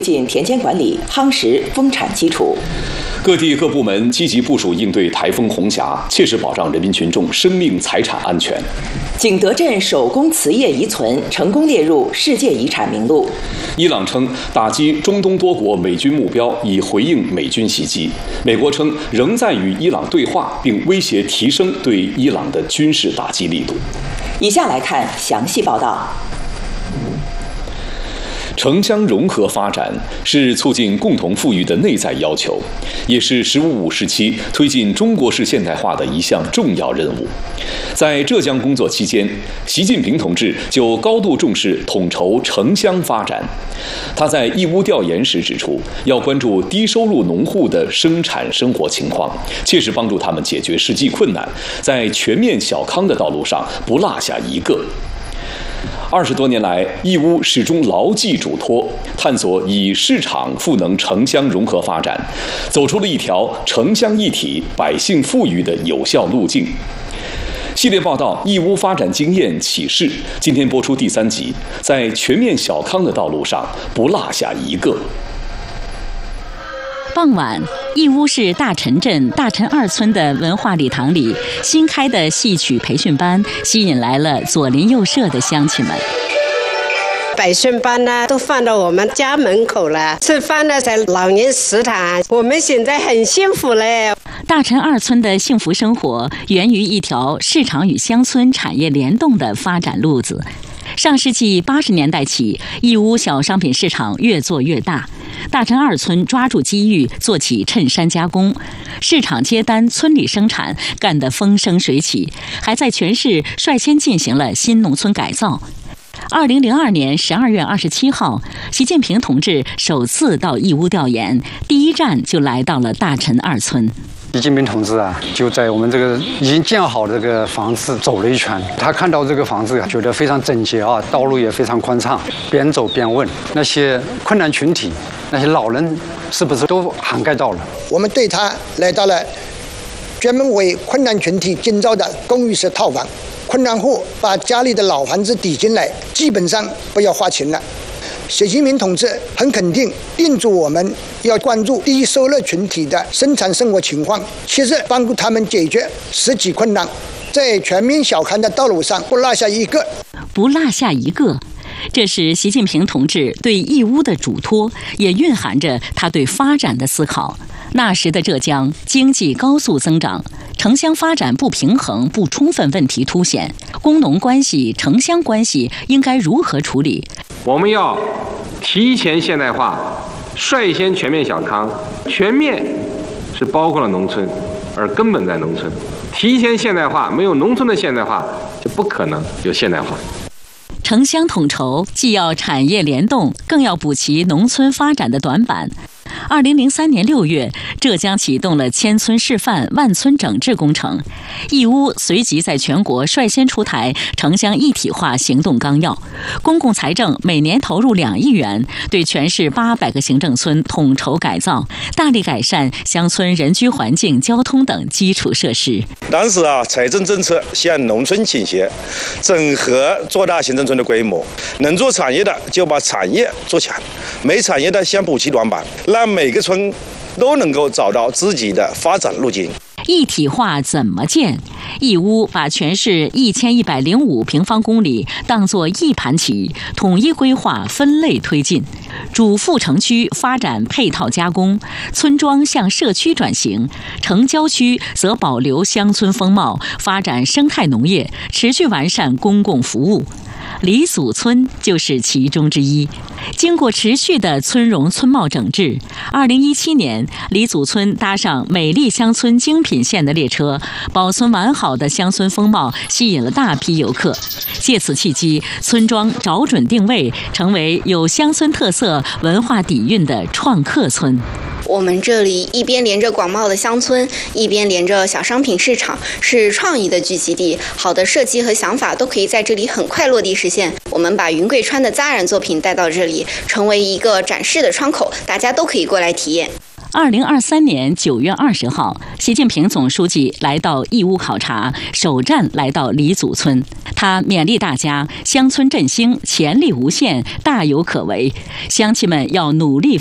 进田间管理，夯实丰产基础。 各地各部门积极部署应对台风红霞，切实保障人民群众生命财产安全。 景德镇手工瓷业遗存成功列入世界遗产名录。 伊朗称打击中东多国美军目标，以回应美军袭击。美国称仍在与伊朗对话，并威胁提升对伊朗的军事打击力度。 以下来看详细报道。 城乡融合发展是促进共同富裕的内在要求，也是“十五五”时期推进中国式现代化的一项重要任务。在浙江工作期间，习近平同志就高度重视统筹城乡发展。他在义乌调研时指出，要关注低收入农户的生产生活情况，切实帮助他们解决实际困难，在全面小康的道路上不落下一个。20多年来，义乌始终牢记嘱托，探索以市场赋能城乡融合发展，走出了一条城乡一体、百姓富裕的有效路径。系列报道《义乌发展经验启示》今天播出第3集，在全面小康的道路上不落下一个。 傍晚，义乌市大陈镇大陈2村的文化礼堂里，新开的戏曲培训班吸引来了左邻右舍的乡亲们。 培训班呢，都放到我们家门口了，吃饭呢在老年食堂，我们现在很幸福嘞。 大陈2村的幸福生活源于一条市场与乡村产业联动的发展路子。上世纪80年代起，义乌小商品市场越做越大。大陈2村抓住机遇，做起衬衫加工，市场接单，村里生产，干得风生水起，还在全市率先进行了新农村改造。2002年12月27号，习近平同志首次到义乌调研，第一站就来到了大陈2村。 习近平同志啊，就在我们这个已经建好的这个房子走了一圈，他看到这个房子觉得非常整洁啊，道路也非常宽敞，边走边问那些困难群体，那些老人是不是都涵盖到了？ 我们对他来到了专门为困难群体建造的公寓式套房，困难户把家里的老房子抵进来，基本上不要花钱了。习近平同志很肯定叮嘱我们要关注低收入群体的生产生活情况，切实帮助他们解决实际困难，在全面小康的道路上不落下一个。 不落下一个，这是习近平同志对义乌的嘱托，也蕴含着他对发展的思考。那时的浙江经济高速增长，城乡发展不平衡不充分问题凸显，工农关系、城乡关系应该如何处理？ 我们要提前现代化，率先全面小康。全面是包括了农村，而根本在农村。提前现代化，没有农村的现代化，就不可能有现代化。 城乡统筹既要产业联动，更要补齐农村发展的短板。2003年6月，浙江启动了千村示范、万村整治工程，义乌随即在全国率先出台城乡一体化行动纲要，公共财政每年投入2亿元，对全市800个行政村统筹改造，大力改善乡村人居环境、交通等基础设施。 当时财政政策向农村倾斜，整合做大行政村的规模，能做产业的就把产业做强，没产业的先补齐短板，让每个村都能够找到自己的发展路径。 一体化怎么建？义乌把全市1105平方公里当作一盘棋，统一规划分类推进。主副城区发展配套加工，村庄向社区转型，城郊区则保留乡村风貌，发展生态农业，持续完善公共服务。李祖村就是其中之一。经过持续的村容村貌整治，2017年，李祖村搭上美丽乡村精品线的列车，保存完好的乡村风貌吸引了大批游客。借此契机，村庄找准定位，成为有乡村特色、文化底蕴的创客村。 我们这里一边连着广袤的乡村，一边连着小商品市场，是创意的聚集地。好的设计和想法都可以在这里很快落地实现。我们把云贵川的扎染作品带到这里，成为一个展示的窗口，大家都可以过来体验。 2023年9月20号，习近平总书记来到义乌考察，首站来到黎祖村。他勉励大家，乡村振兴潜力无限，大有可为，乡亲们要努力